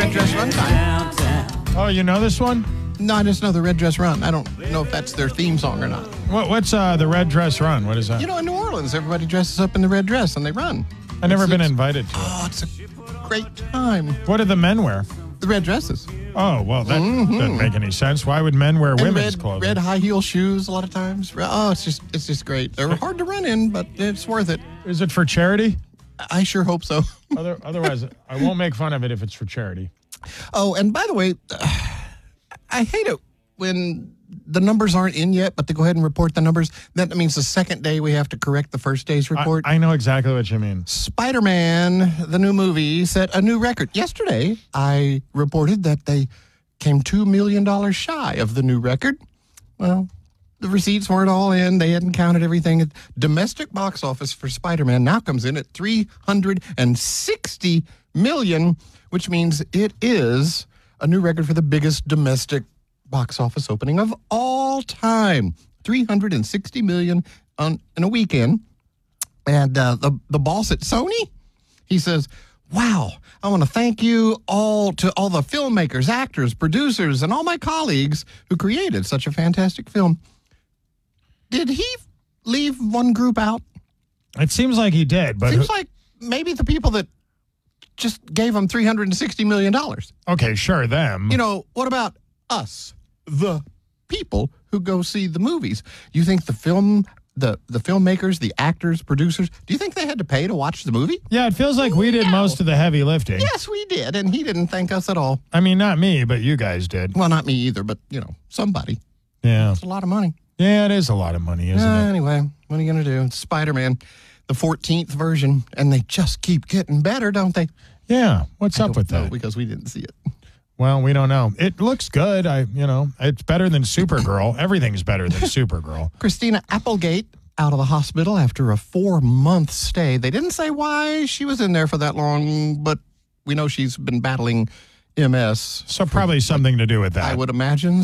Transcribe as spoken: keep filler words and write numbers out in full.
Red Dress Run time. Oh, you know this one? No, I just know the Red Dress Run. I don't know if that's their theme song or not. What, what's uh, the Red Dress Run? What is that? You know, in New Orleans, everybody dresses up in the red dress and they run. I've never It's- been it's- invited to it. Oh, it's a great time. What do the men wear? The red dresses. Oh, well, that doesn't make any sense. Why would men wear And women's red, clothing? red high heel shoes a lot of times. Oh, it's just it's just great. They're hard to run in, but it's worth it. Is it for charity? I sure hope so. Other, otherwise, I won't make fun of it if it's for charity. Oh, and by the way, I hate it when the numbers aren't in yet, but they go ahead and report the numbers. That means the second day we have to correct the first day's report. I, I know exactly what you mean. Spider-Man, the new movie, set a new record. Yesterday, I reported that they came two million dollars shy of the new record. Well, the receipts weren't all in. They hadn't counted everything. Domestic box office for Spider-Man now comes in at three hundred sixty million dollars, which means it is a new record for the biggest domestic box office opening of all time. three hundred sixty million dollars on, in a weekend. And uh, the, the boss at Sony, he says, wow, I want to thank you all to all the filmmakers, actors, producers, and all my colleagues who created such a fantastic film. Did he leave one group out? It seems like he did, but Seems who- like maybe the people that just gave him three hundred sixty million dollars. okay, sure, them. You know, what about us, the people who go see the movies? You think the film, the, the filmmakers, the actors, producers, do you think they had to pay to watch the movie? Yeah, it feels like we did No. most of the heavy lifting. Yes, we did, and he didn't thank us at all. I mean, not me, but you guys did. Well, not me either, but, you know, somebody. Yeah. It's a lot of money. Yeah, it is a lot of money, isn't Uh, it? anyway, what are you going to do? It's Spider-Man, the fourteenth version, and they just keep getting better, don't they? Yeah. What's up with No, that? because we didn't see it. Well, we don't know. It looks good. I, you know, it's better than Supergirl. Everything's better than Supergirl. Christina Applegate out of the hospital after a four-month stay. They didn't say why she was in there for that long, but we know she's been battling M S. So probably something to do with that. I would imagine.